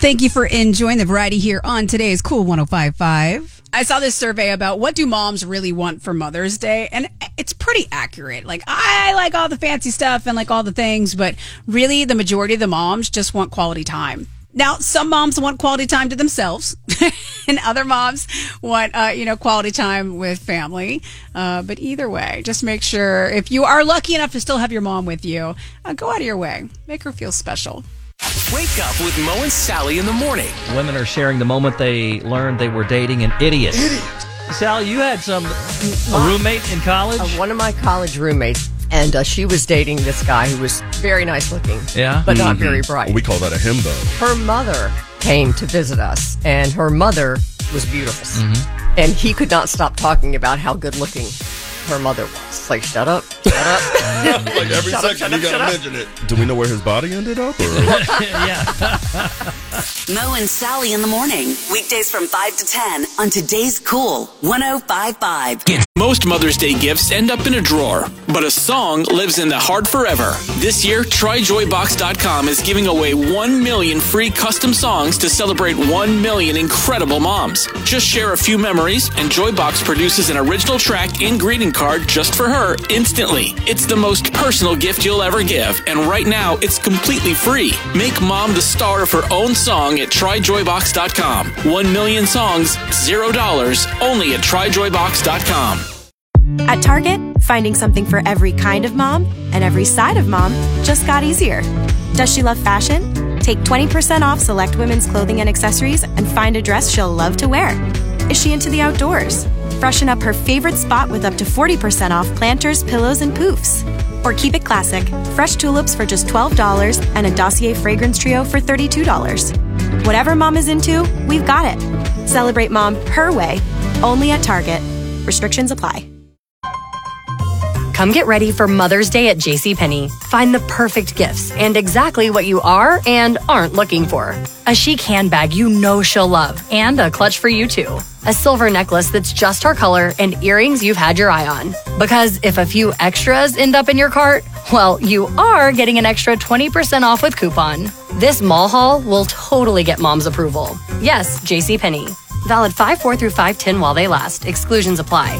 Thank you for enjoying the variety here on today's Cool 105.5. I saw this survey about what do moms really want for Mother's Day, and it's pretty accurate. Like, I like all the fancy stuff and like all the things, but really the majority of the moms just want quality time. Now, some moms want quality time to themselves, and other moms want, quality time with family. But either way, just make sure if you are lucky enough to still have your mom with you, go out of your way. Make her feel special. Wake up with Mo and Sally in the morning. Women are sharing the moment they learned they were dating an idiot. Sally, you had a roommate in college? One of my college roommates, and she was dating this guy who was very nice looking, but not very bright. Well, we call that a himbo. Her mother came to visit us, and her mother was beautiful. And he could not stop talking about how good looking her mother was. Like, shut up. Like every second, you gotta mention it. Do we know where his body ended up? Or? Yeah. Mo and Sally in the morning. Weekdays from 5 to 10 on today's Cool 105.5. Most Mother's Day gifts end up in a drawer, but a song lives in the heart forever. This year, TryJoyBox.com is giving away 1 million free custom songs to celebrate 1 million incredible moms. Just share a few memories, and Joybox produces an original track and greeting card just for her instantly. It's the most personal gift you'll ever give, and right now, it's completely free. Make mom the star of her own song at TryJoyBox.com. 1 million songs, $0, only at TryJoyBox.com. At Target, finding something for every kind of mom and every side of mom just got easier. Does she love fashion? Take 20% off select women's clothing and accessories and find a dress she'll love to wear. Is she into the outdoors? Freshen up her favorite spot with up to 40% off planters, pillows, and poofs. Or keep it classic, fresh tulips for just $12 and a Dossier fragrance trio for $32. Whatever mom is into, we've got it. Celebrate mom her way, only at Target. Restrictions apply. Come get ready for Mother's Day at JCPenney. Find the perfect gifts and exactly what you are and aren't looking for. A chic handbag you know she'll love and a clutch for you too. A silver necklace that's just her color and earrings you've had your eye on. Because if a few extras end up in your cart, well, you are getting an extra 20% off with coupon. This mall haul will totally get mom's approval. Yes, JCPenney. Valid 5/4 through 5/10 while they last. Exclusions apply.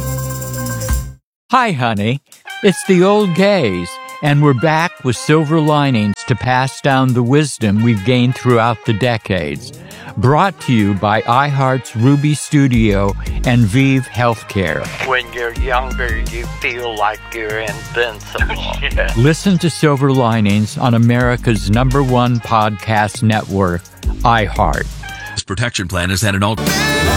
Hi, honey. It's the old gays, and we're back with silver linings to pass down the wisdom we've gained throughout the decades. Brought to you by iHeart's Ruby Studio and Vive Healthcare. When you're younger, you feel like you're invincible. Listen to Silver Linings on America's #1 podcast network, iHeart. This protection plan is at an all...